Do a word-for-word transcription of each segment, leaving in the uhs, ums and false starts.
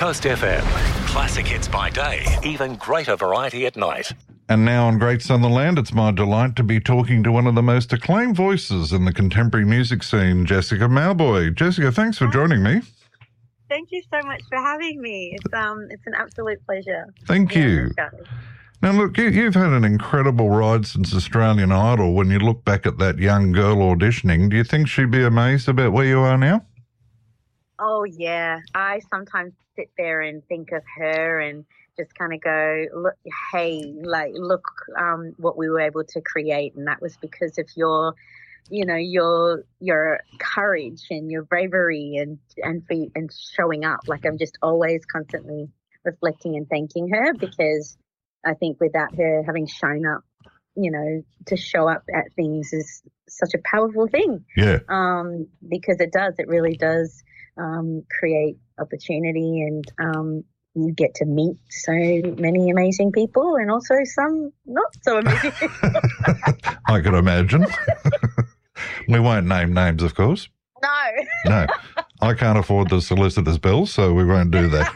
Coast F M. Classic hits by day, even greater variety at night. And now on Great Southern Land, it's my delight to be talking to one of the most acclaimed voices in the contemporary music scene, Jessica Mauboy. Jessica, thanks for joining me. Thank you so much for having me. It's um, it's an absolute pleasure. Thank you. Now, look, you, you've had an incredible ride since Australian Idol. When you look back at that young girl auditioning, do you think she'd be amazed about where you are now? Oh, yeah. I sometimes sit there and think of her and just kind of go, look, hey, like, look um, what we were able to create. And that was because of your, you know, your your courage and your bravery and, and, for, and showing up. Like, I'm just always constantly reflecting and thanking her, because I think without her having shown up, you know, to show up at things is such a powerful thing. Yeah. Um, because it does, it really does um, create opportunity, and um, you get to meet so many amazing people, and also some not so amazing people. I could imagine. We won't name names, of course. No. No. I can't afford the solicitor's bills, so we won't do that.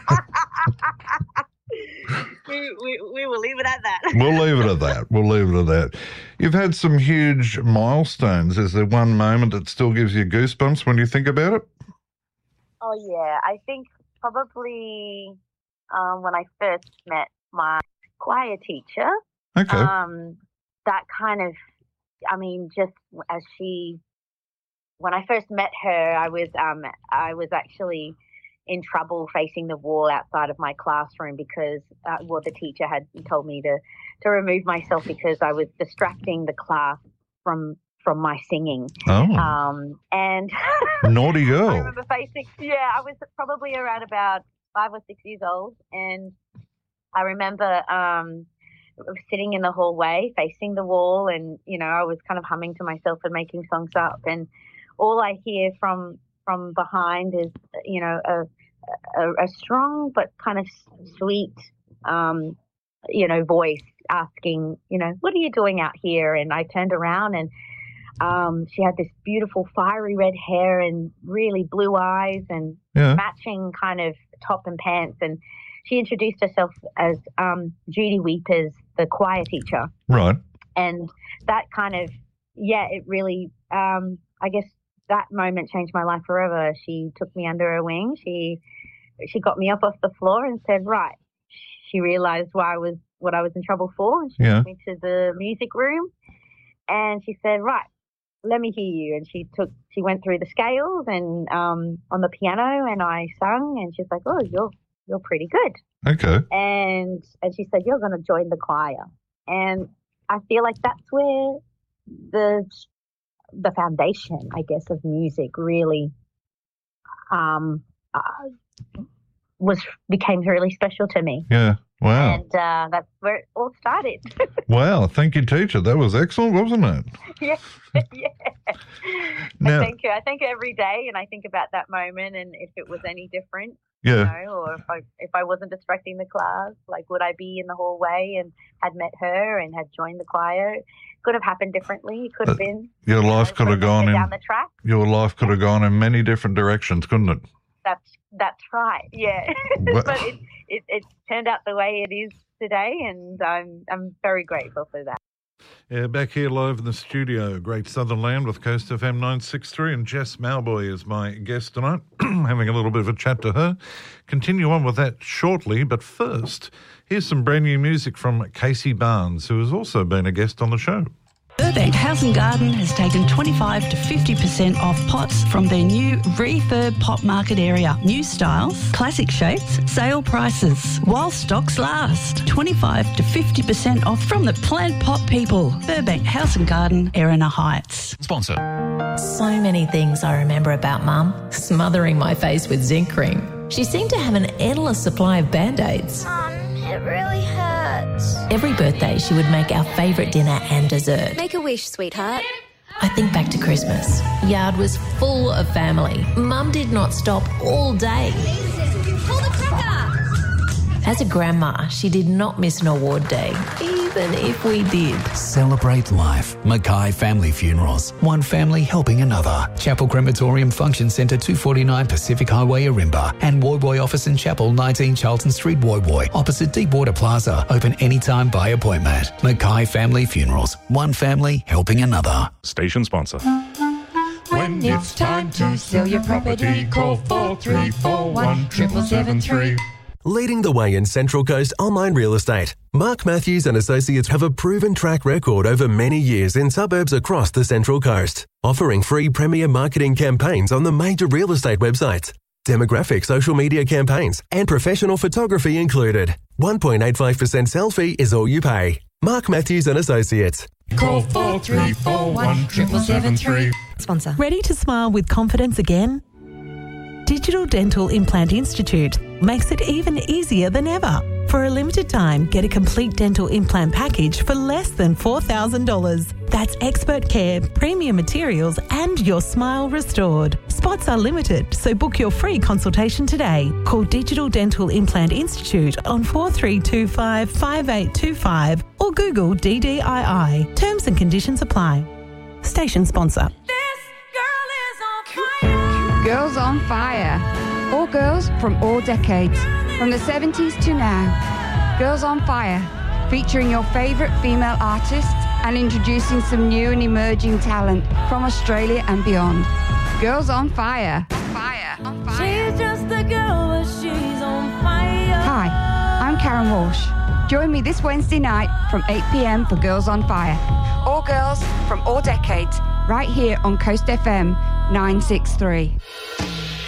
We, we, we will leave it at that. We'll leave it at that. We'll leave it at that. You've had some huge milestones. Is there one moment that still gives you goosebumps when you think about it? Oh, yeah. I think probably um, when I first met my choir teacher. Okay. Um, that kind of, I mean, just as she, when I first met her, I was, um, I was actually in trouble facing the wall outside of my classroom because, uh, well, the teacher had told me to, to remove myself because I was distracting the class from from my singing. Oh. Um, and naughty girl. I remember facing, yeah, I was probably around about five or six years old, and I remember um, sitting in the hallway facing the wall, and, you know, I was kind of humming to myself and making songs up, and all I hear from from behind is, you know, a a, a strong but kind of sweet, um, you know, voice asking, you know, what are you doing out here? And I turned around, and um, she had this beautiful fiery red hair and really blue eyes and yeah. matching kind of top and pants. And she introduced herself as um, Judy Weepers, the choir teacher. Right. And that kind of, yeah, it really, um, I guess, that moment changed my life forever. She took me under her wing. She she got me up off the floor and said, right. She realized why I was what I was in trouble for, and she yeah. took me to the music room, and she said, right, let me hear you. And she took she went through the scales and um, on the piano, and I sung, and she's like, oh, you're you're pretty good. Okay. And and she said, you're going to join the choir. And I feel like that's where the the foundation, I guess, of music really um, uh, was became really special to me. Yeah. Wow. And uh, that's where it all started. Wow. Thank you, teacher. That was excellent, wasn't it? Yeah. Yeah. Now, I thank you. I think every day, and I think about that moment, and if it was any different, yeah. you know, or if I if I wasn't distracting the class, like would I be in the hallway and had met her and had joined the choir? It could have happened differently. It could have been. Your you life know, could have gone in down the track. Your life could have gone in many different directions, couldn't it? That's that's right. Yeah. Well, but it, it it turned out the way it is today, and I'm I'm very grateful for that. Yeah, back here live in the studio, Great Southern Land with Coast F M nine sixty-three, and Jess Mauboy is my guest tonight, having a little bit of a chat to her. Continue on with that shortly, but first, here's some brand new music from Casey Barnes, who has also been a guest on the show. Burbank House and Garden has taken twenty-five to fifty percent off pots from their new refurb pot market area. New styles, classic shapes, sale prices. While stocks last. twenty-five to fifty percent off from the plant pot people. Burbank House and Garden, Erina Heights. Sponsor. So many things I remember about Mum. Smothering my face with zinc cream. She seemed to have an endless supply of Band-Aids. Mum, it really hurts. Every birthday, she would make our favourite dinner and dessert. Make a wish, sweetheart. I think back to Christmas. Yard was full of family. Mum did not stop all day. Pull the cracker! As a grandma, she did not miss an award day, even happen if we did. Celebrate life. Mackay Family Funerals. One family helping another. Chapel Crematorium Function Centre, two forty-nine Pacific Highway, Arimba. And Woy Woy Office and Chapel, nineteen Charlton Street, Woy Woy. Opposite Deepwater Plaza. Open anytime by appointment. Mackay Family Funerals. One family helping another. Station sponsor. When it's time to sell your property, call four three four one, seven seven three. Leading the way in Central Coast online real estate, Mark Matthews and Associates have a proven track record over many years in suburbs across the Central Coast, offering free premier marketing campaigns on the major real estate websites, demographic social media campaigns, and professional photography included. one point eight five percent sell fee is all you pay. Mark Matthews and Associates. Call four three four one, seven seven three. Sponsor. Ready to smile with confidence again? Digital Dental Implant Institute makes it even easier than ever. For a limited time, get a complete dental implant package for less than four thousand dollars. That's expert care, premium materials, and your smile restored. Spots are limited, so book your free consultation today. Call Digital Dental Implant Institute on four three two five, five eight two five or Google D D I I. Terms and conditions apply. Station sponsor. Girls on Fire. All girls from all decades, from the seventies to now. Girls on Fire, featuring your favourite female artists and introducing some new and emerging talent from Australia and beyond. Girls on Fire. Fire. On fire. She's just a girl, but she's on fire. Hi, I'm Karen Walsh. Join me this Wednesday night from eight p.m. for Girls on Fire. All girls from all decades, right here on Coast F M nine six three.